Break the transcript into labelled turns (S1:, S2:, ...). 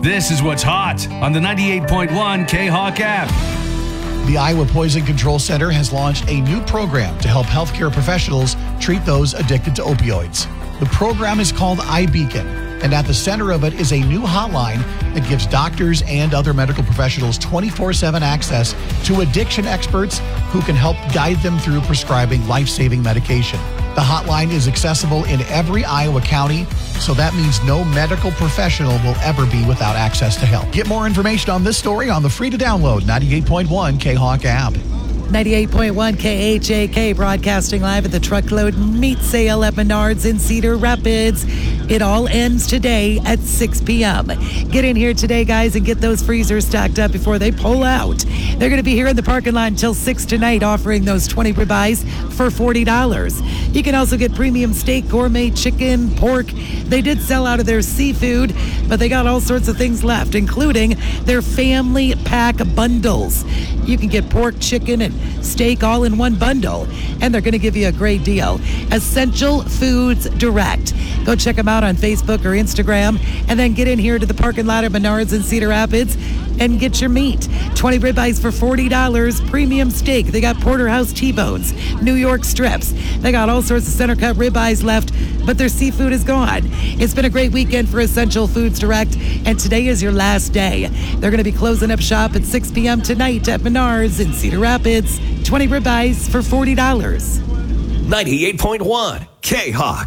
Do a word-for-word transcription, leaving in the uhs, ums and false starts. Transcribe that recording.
S1: This is what's hot on the ninety-eight point one K-Hawk app.
S2: The Iowa Poison Control Center has launched a new program to help healthcare professionals treat those addicted to opioids. The program is called iBeacon, and at the center of it is a new hotline that gives doctors and other medical professionals twenty-four seven access to addiction experts who can help guide them through prescribing life-saving medication. The hotline is accessible in every Iowa county, so that means no medical professional will ever be without access to help. Get more information on this story on the free-to-download ninety-eight point one K-Hawk app.
S3: ninety-eight point one K H A K broadcasting live at the Truckload Meat Sale at Menards in Cedar Rapids. It all ends today at six p.m. Get in here today, guys, and get those freezers stocked up before they pull out. They're going to be here in the parking lot until six tonight, offering those twenty ribeyes for forty dollars. You can also get premium steak, gourmet chicken, pork. They did sell out of their seafood, but they got all sorts of things left, including their family pack bundles. You can get pork, chicken, and steak all in one bundle, and they're going to give you a great deal. Essential Foods Direct. Go check them out on Facebook or Instagram, and then get in here to the parking lot at Menards in Cedar Rapids and get your meat. twenty ribeyes for forty dollars, premium steak. They got porterhouse T-bones, New York strips. They got all sorts of center cut ribeyes left, but their seafood is gone. It's been a great weekend for Essential Foods Direct, and today is your last day. They're going to be closing up shop at six p.m. tonight at Menards in Cedar Rapids. twenty ribeyes for forty dollars.
S4: ninety-eight point one K-Hawk.